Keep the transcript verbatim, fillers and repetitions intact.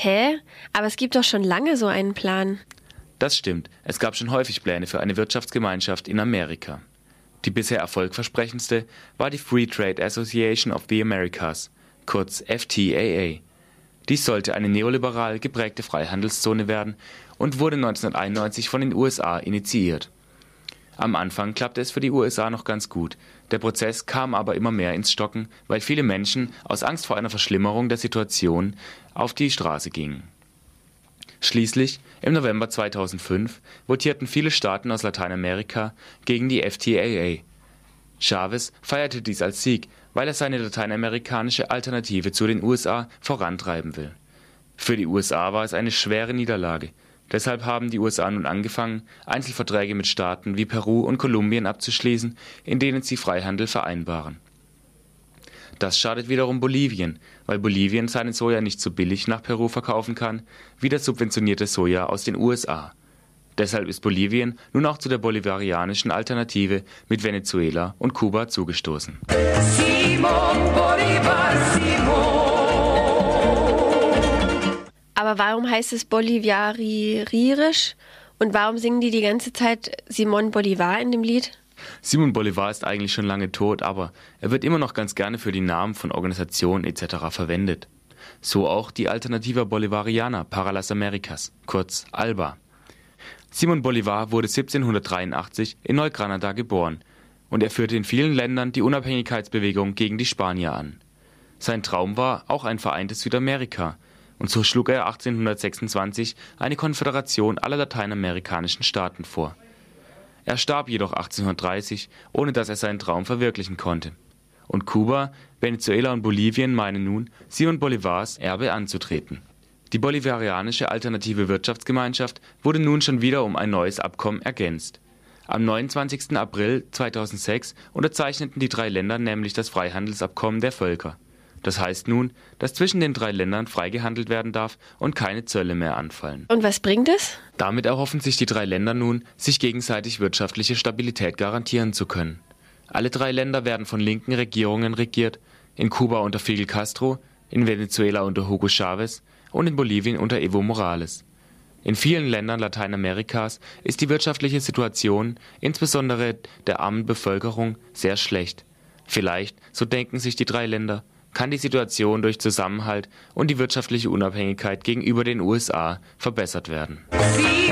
Hä? Aber es gibt doch schon lange so einen Plan. Das stimmt. Es gab schon häufig Pläne für eine Wirtschaftsgemeinschaft in Amerika. Die bisher erfolgversprechendste war die Free Trade Association of the Americas, kurz F T A A. Dies sollte eine neoliberal geprägte Freihandelszone werden und wurde neunzehnhunderteinundneunzig von den U S A initiiert. Am Anfang klappte es für die U S A noch ganz gut. Der Prozess kam aber immer mehr ins Stocken, weil viele Menschen aus Angst vor einer Verschlimmerung der Situation auf die Straße gingen. Schließlich, im November zweitausendfünf, votierten viele Staaten aus Lateinamerika gegen die F T A A. Chávez feierte dies als Sieg, weil er seine lateinamerikanische Alternative zu den U S A vorantreiben will. Für die U S A war es eine schwere Niederlage. Deshalb haben die U S A nun angefangen, Einzelverträge mit Staaten wie Peru und Kolumbien abzuschließen, in denen sie Freihandel vereinbaren. Das schadet wiederum Bolivien, weil Bolivien seinen Soja nicht so billig nach Peru verkaufen kann, wie das subventionierte Soja aus den U S A. Deshalb ist Bolivien nun auch zu der bolivarianischen Alternative mit Venezuela und Kuba zugestoßen. Simón Bolívar, Simón. Aber warum heißt es boliviarisch? Und warum singen die die ganze Zeit Simón Bolívar in dem Lied? Simón Bolívar ist eigentlich schon lange tot, aber er wird immer noch ganz gerne für die Namen von Organisationen et cetera verwendet. So auch die Alternativa Bolivariana para las Americas, kurz ALBA. Simón Bolívar wurde siebzehnhundertdreiundachtzig in Neugranada geboren und er führte in vielen Ländern die Unabhängigkeitsbewegung gegen die Spanier an. Sein Traum war auch ein vereintes Südamerika und so schlug er achtzehnhundertsechsundzwanzig eine Konföderation aller lateinamerikanischen Staaten vor. Er starb jedoch achtzehnhundertdreißig, ohne dass er seinen Traum verwirklichen konnte. Und Kuba, Venezuela und Bolivien meinen nun, Simón Bolívars Erbe anzutreten. Die bolivarianische alternative Wirtschaftsgemeinschaft wurde nun schon wieder um ein neues Abkommen ergänzt. Am neunundzwanzigsten April zweitausendsechs unterzeichneten die drei Länder nämlich das Freihandelsabkommen der Völker. Das heißt nun, dass zwischen den drei Ländern frei gehandelt werden darf und keine Zölle mehr anfallen. Und was bringt es? Damit erhoffen sich die drei Länder nun, sich gegenseitig wirtschaftliche Stabilität garantieren zu können. Alle drei Länder werden von linken Regierungen regiert, in Kuba unter Fidel Castro, in Venezuela unter Hugo Chávez und in Bolivien unter Evo Morales. In vielen Ländern Lateinamerikas ist die wirtschaftliche Situation, insbesondere der armen Bevölkerung, sehr schlecht. Vielleicht, so denken sich die drei Länder, kann die Situation durch Zusammenhalt und die wirtschaftliche Unabhängigkeit gegenüber den U S A verbessert werden.